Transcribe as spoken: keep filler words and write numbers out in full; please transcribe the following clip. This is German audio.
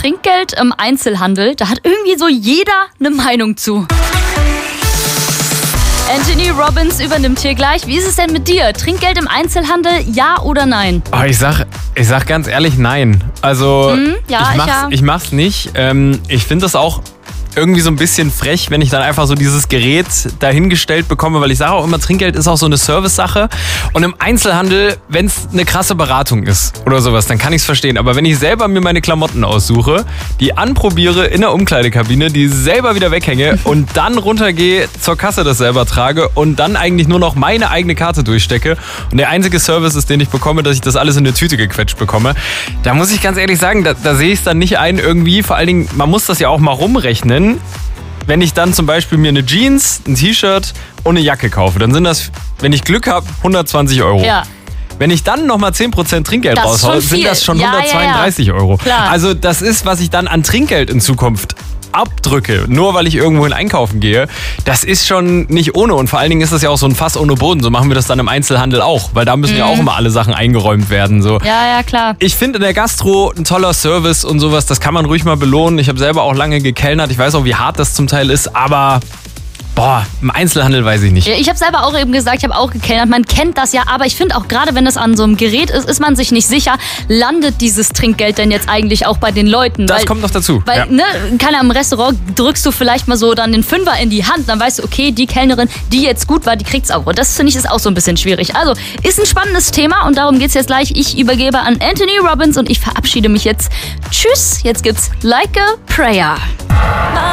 Trinkgeld im Einzelhandel, da hat irgendwie so jeder eine Meinung zu. Anthony Robbins übernimmt hier gleich. Wie ist es denn mit dir? Trinkgeld im Einzelhandel, ja oder nein? Oh, ich sag, ich sag ganz ehrlich, nein. Also Hm, ja, ich, mach's, ich ja. ich mach's nicht. Ähm, ich finde das auch irgendwie so ein bisschen frech, wenn ich dann einfach so dieses Gerät dahingestellt bekomme, weil ich sage auch immer, Trinkgeld ist auch so eine Service-Sache. Und im Einzelhandel, wenn es eine krasse Beratung ist oder sowas, dann kann ich es verstehen. Aber wenn ich selber mir meine Klamotten aussuche, die anprobiere in der Umkleidekabine, die selber wieder weghänge und dann runtergehe, zur Kasse das selber trage und dann eigentlich nur noch meine eigene Karte durchstecke und der einzige Service ist, den ich bekomme, dass ich das alles in eine Tüte gequetscht bekomme, da muss ich ganz ehrlich sagen, da, da sehe ich es dann nicht ein irgendwie. Vor allen Dingen, man muss das ja auch mal rumrechnen. Wenn ich dann zum Beispiel mir eine Jeans, ein T-Shirt und eine Jacke kaufe, dann sind das, wenn ich Glück habe, hundertzwanzig Euro. Ja. Wenn ich dann nochmal zehn Prozent Trinkgeld Das ist raushaue, schon sind viel. das schon Ja, hundertzweiunddreißig ja, ja. Euro. Klar. Also das ist, was ich dann an Trinkgeld in Zukunft abdrücke, nur weil ich irgendwohin einkaufen gehe, das ist schon nicht ohne. Und vor allen Dingen ist das ja auch so ein Fass ohne Boden. So machen wir das dann im Einzelhandel auch, weil da müssen Mhm. ja auch immer alle Sachen eingeräumt werden. So. Ja, ja, klar. Ich finde in der Gastro ein toller Service und sowas, das kann man ruhig mal belohnen. Ich habe selber auch lange gekellnert, ich weiß auch, wie hart das zum Teil ist, aber boah, im Einzelhandel weiß ich nicht. Ja, ich habe selber auch eben gesagt, ich habe auch gekellnert. Man kennt das ja, aber ich finde auch gerade, wenn das an so einem Gerät ist, ist man sich nicht sicher, landet dieses Trinkgeld denn jetzt eigentlich auch bei den Leuten? Das weil, kommt noch dazu. Weil, Ja. ne, keine Ahnung, im Restaurant drückst du vielleicht mal so dann den Fünfer in die Hand, dann weißt du, okay, die Kellnerin, die jetzt gut war, die kriegt's auch. Und das finde ich ist auch so ein bisschen schwierig. Also, ist ein spannendes Thema und darum geht's jetzt gleich. Ich übergebe an Anthony Robbins und ich verabschiede mich jetzt. Tschüss, jetzt gibt's Like a Prayer.